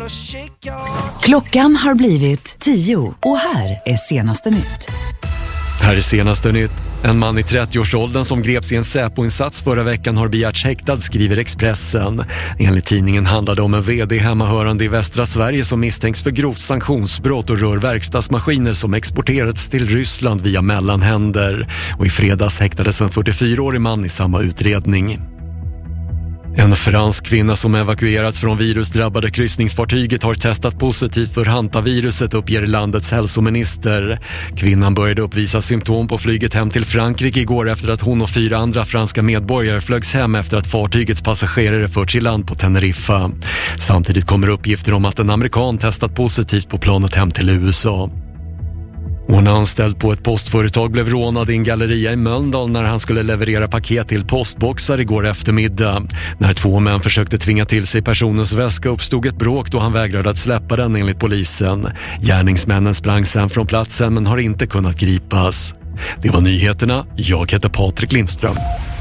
Klockan har blivit 10 och här är senaste nytt. Här är senaste nytt. En man i 30-årsåldern som greps i en Säpo-insats förra veckan har begärts häktad, skriver Expressen. Enligt tidningen handlade om en vd hemmahörande i västra Sverige som misstänks för grovt sanktionsbrott och rör verkstadsmaskiner som exporterats till Ryssland via mellanhänder. Och i fredags häktades en 44-årig man i samma utredning. En fransk kvinna som evakuerats från virusdrabbade kryssningsfartyget har testat positivt för hantaviruset, uppger landets hälsominister. Kvinnan började uppvisa symptom på flyget hem till Frankrike igår efter att hon och 4 andra franska medborgare flögs hem efter att fartygets passagerare förts i land på Teneriffa. Samtidigt kommer uppgifter om att en amerikan testat positivt på planet hem till USA. Och en anställd på ett postföretag blev rånad i en galleria i Mölndal när han skulle leverera paket till postboxar igår eftermiddag. När 2 män försökte tvinga till sig personens väska uppstod ett bråk då han vägrade att släppa den, enligt polisen. Gärningsmännen sprang sen från platsen men har inte kunnat gripas. Det var nyheterna. Jag heter Patrik Lindström.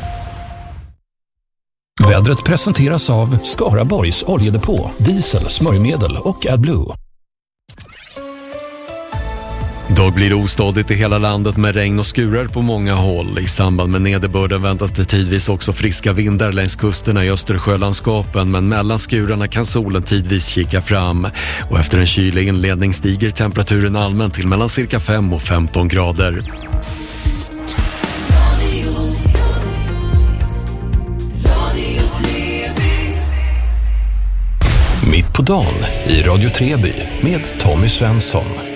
Vädret presenteras av Skaraborgs oljedepå, diesel, smörjmedel och AdBlue. Idag blir det ostadigt i hela landet med regn och skurar på många håll. I samband med nederbörden väntas det tidvis också friska vindar längs kusterna i Östersjölandskapen, men mellan skurarna kan solen tidvis kika fram. Och efter en kylig inledning stiger temperaturen allmänt till mellan cirka 5 och 15 grader. Mitt på dagen i Radio Treby med Tommy Svensson.